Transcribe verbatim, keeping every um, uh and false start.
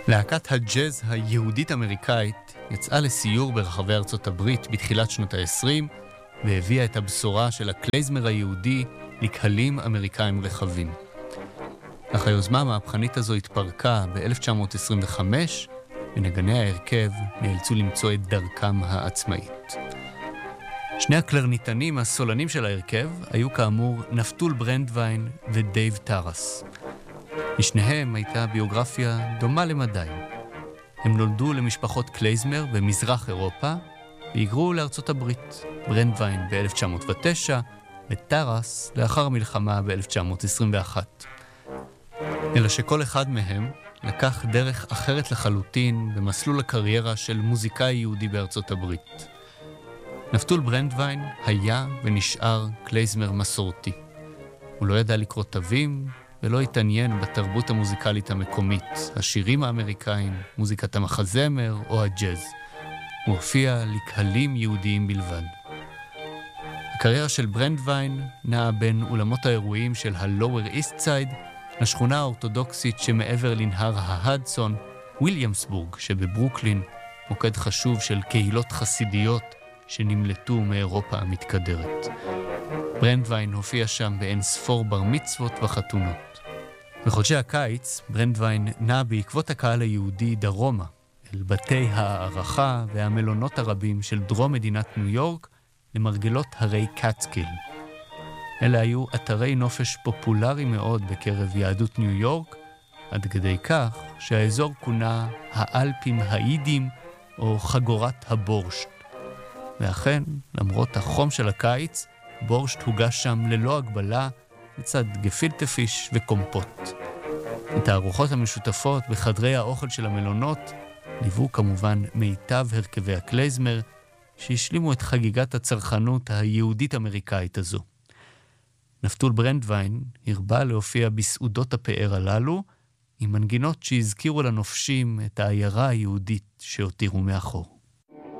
להקת הג'אז היהודית-אמריקאית יצאה לסיור ברחבי ארצות הברית בתחילת שנות ה-עשרים, והביאה את הבשורה של הקלייזמר היהודי לקהלים אמריקאים רחבים. אך היוזמה המהפכנית הזו התפרקה ב-אלף תשע מאות עשרים וחמש, ונגני ההרכב נאלצו למצוא את דרכם העצמאית. שני הקלרניטנים הסולנים של ההרכב היו כאמור נפתול ברנדווין ודייב טרס. לשניהם הייתה ביוגרפיה דומה למדי. הם נולדו למשפחות קלייזמר במזרח אירופה, והיגרו לארצות הברית, ברנדווין ב-אלף תשע מאות ותשע, וטרס לאחר המלחמה ב-אלף תשע מאות עשרים ואחת. אלא שכל אחד מהם לקח דרך אחרת לחלוטין במסלול הקריירה של מוזיקאי יהודי בארצות הברית. נפתול ברנדווין היה ונשאר קלייזמר מסורתי. הוא לא ידע לקרוא תווים ולא התעניין בתרבות המוזיקלית המקומית, השירים האמריקאים, מוזיקת המחזמר או הג'אז. הוא הופיע לקהלים יהודיים בלבד. הקריירה של ברנדווין נעה בין אולמות האירועים של ה-Lower East Side לשכונה האורתודוקסית שמעבר לנהר ההדסון, וויליאמסבורג שבברוקלין, מוקד חשוב של קהילות חסידיות שנמלטו מאירופה המתקדרת. ברנדווין הופיע שם באין ספור בר מצוות וחתונות. בחודשי הקיץ, ברנדווין נע בעקבות הקהל היהודי דרומה, אל בתי הערכה והמלונות הרבים של דרום מדינת ניו יורק, למרגלות הרי קאטסקיל. אלה היו אתרי נופש פופולרי מאוד בקרב יהדות ניו יורק, עד כדי כך שהאזור כונה האלפים האידים או חגורת הבורשט. ואכן, למרות החום של הקיץ, בורשט הוגש שם ללא הגבלה לצד גפילטה פיש וקומפוט. את הארוחות המשותפות בחדרי האוכל של המלונות ליוו כמובן מיטב הרכבי הקלייזמר, שהשלימו את חגיגת הצרכנות היהודית-אמריקאית הזו. נפתול ברנדווין הרבה להופיע בסעודות הפאר הללו, עם מנגינות שהזכירו לנופשים את העיירה היהודית שהותירו מאחור.